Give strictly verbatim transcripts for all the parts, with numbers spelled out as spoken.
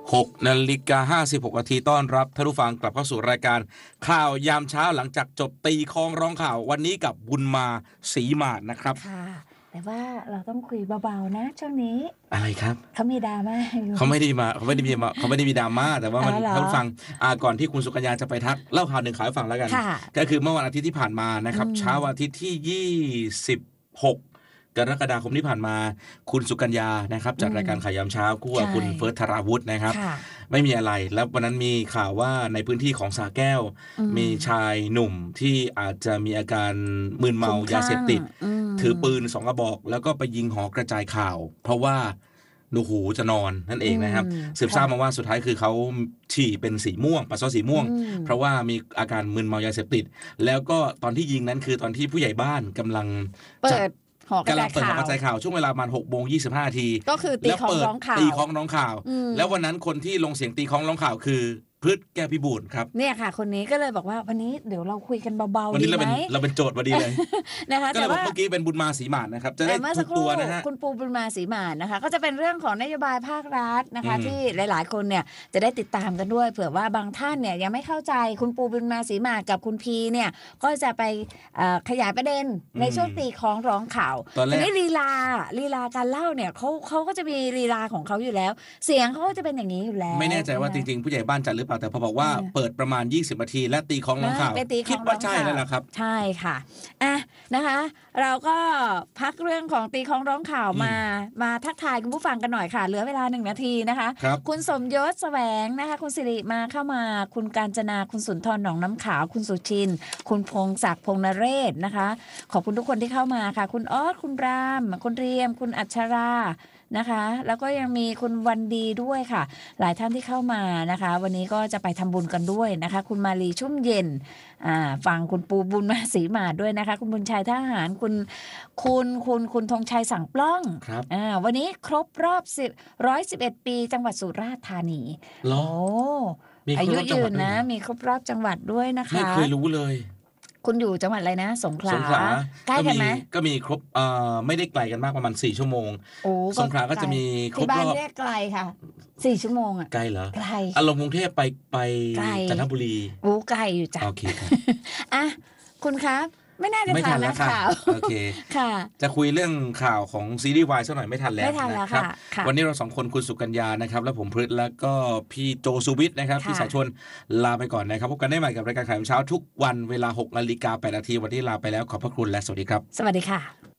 หกนาฬิกาห้าสิบหกนาทีต้อนรับท่านผู้ฟังกลับเข้าสู่รายการข่าวยามเช้าหลังจากจบตีคล้องร้องข่าววันนี้กับบุญมาศรีมาศนะครับค่ะแต่ว่าเราต้องคุยเบาๆนะช่วงนี้อะไรครับเขามีดราม่าอยู่เขาไม่ได้มาเขาไม่ได้มีมาเขาไม่ได้มีดราม่าแต่ว่ามันท่านผู้ฟังก่อนที่คุณสุกัญญาจะไปทักเล่าข่าวหนึ่งข่าวให้ฟังแล้วกันก็คือเมื่อวันอาทิตย์ที่ผ่านมานะครับเช้าวันอาทิตย์ที่ยี่สิบหกกรกฎาคมที่ผ่านมาคุณสุกัญญานะครับจัดรายการข่าวยามเช้าคู่กับคุณเฟิร์สธราวุฒินะครับไม่มีอะไรแล้ววันนั้นมีข่าวว่าในพื้นที่ของสระแก้วมีชายหนุ่มที่อาจจะมีอาการมึนเมายาเสพติดถือปืนสองกระบอกแล้วก็ไปยิงหอกระจายข่าวเพราะว่าหนูหูจะนอนนั่นเองนะครับสืบทราบมาว่าสุดท้ายคือเขาฉี่เป็นสีม่วงปัสสาวะสีม่วงเพราะว่ามีอาการมึนเมายาเสพติดแล้วก็ตอนที่ยิงนั้นคือตอนที่ผู้ใหญ่บ้านกำลังเปิดกำลังเปิดหอกระจายข่าวช่วงเวลาประมาณหกโมงยี่สิบห้านาทีก็คือตีของร้องข่าวตีของร้องข่าวแล้ววันนั้นคนที่ลงเสียงตีของร้องข่าวคือพฤษแก้วพิบูลครับเนี่ยค่ะคนนี้ก็เลยบอกว่าวันนี้เดี๋ยวเราคุยกันเบาๆวันนี้เราเป็นเราเป็นโจทย์พอดีเลยนะคะก็เลยบอกเมื่อกี้เป็นบุญมาศรีมาศนะครับจะได้ทุกตัวนะฮะคุณปูบุญมาศรีมาศนะคะก็จะเป็นเรื่องของนโยบายภาครัฐนะคะที่หลายๆคนเนี่ยจะได้ติดตามกันด้วยเผื่อว่าบางท่านเนี่ยยังไม่เข้าใจคุณปูบุญมาศรีมาศกับคุณพีเนี่ยก็จะไปขยายประเด็นในช่วงตีของร้องข่าวตอนนี้ลีลาลีลาการเล่าเนี่ยเขาเขาก็จะมีลีลาของเขาอยู่แล้วเสียงเขาก็จะเป็นอย่างนี้อยู่แล้วไม่แน่ใจว่าจริงๆผู้ใหญ่บ้านจัดหรือเปล่าแต่พอบอกว่าเปิดประมาณยี่สิบนาทีและตีของร้องข่าวคิดว่าใช่แล้วล่ะครับใช่ค่ะอ่ะนะคะเราก็พักเรื่องของตีของร้องข่าวมามาทักทายคุณผู้ฟังกันหน่อยค่ะเหลือเวลาหนึ่งนาทีนะคะคุณสมยศแสวงนะคะคุณสิริมาเข้ามาคุณกาญจนาคุณสุนทรหนองน้ำขาวคุณสุชินคุณพงศักดิ์พงนเรศนะคะขอบคุณทุกคนที่เข้ามาค่ะคุณออสคุณรามคุณเรียมคุณอัชรานะคะแล้วก็ยังมีคุณวันดีด้วยค่ะหลายท่านที่เข้ามานะคะวันนี้ก็จะไปทำบุญกันด้วยนะคะคุณมาลีชุ่มเย็นอ่าฟังคุณปูบุญมาศรีมาศด้วยนะคะคุณบุญชัยทหารคุณคุณคุณคุณธงชัยสั่งปล้องอ่าวันนี้ครบรอบสิบร้อยสิบเอ็ดปีจังหวัดสุราษฎร์ธานีโอ้อายุยืนนะมีครบรอบจังหวัดด้วยนะคะไม่เคยรู้เลยคุณอยู่จังหวัดอะไรนะสงขลาใกล้กันไหมก็มีครบเอ่อไม่ได้ไกลกันมากประมาณสี่ชั่วโมงสงขลาก็จะมีครบรอบที่บ้านเรียกไกลค่ะสี่ชั่วโมงอ่ะไกลเหรอไกลอารมณ์กรุงเทพไปไปจันทบุรีโอ้ไกลอยู่จ้ะโอเคครับอ่ะคุณครับไม่น่าจะทันแล้วข่าวโอเคค่ะจะคุยเรื่องข่าวของซีรีส์วายสักหน่อยไม่ทันแล้วนะครับวันนี้เราสองคนคุณสุกัญญานะครับและผมพฤษแล้วก็พี่โจสุวิทย์นะครับพี่สายชนลาไปก่อนนะครับพบกันได้ใหม่กับรายการข่าวเช้าทุกวันเวลาหกนาฬิกาแปดนาทีวันนี้ลาไปแล้วขอบพระคุณและสวัสดีครับสวัสดีค่ะ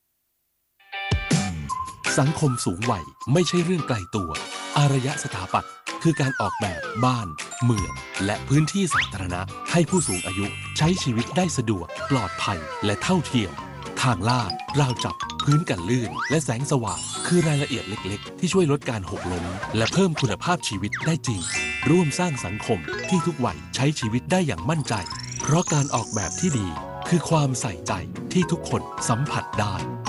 สังคมสูงวัยไม่ใช่เรื่องไกลตัวอารยสถาปัตย์คือการออกแบบบ้านเมืองและพื้นที่สาธารณะให้ผู้สูงอายุใช้ชีวิตได้สะดวกปลอดภัยและเท่าเทียมทางลาดราวจับพื้นกันลื่นและแสงสว่างคือรายละเอียดเล็กๆที่ช่วยลดการหกล้มและเพิ่มคุณภาพชีวิตได้จริงร่วมสร้างสังคมที่ทุกวัยใช้ชีวิตได้อย่างมั่นใจเพราะการออกแบบที่ดีคือความใส่ใจที่ทุกคนสัมผัสได้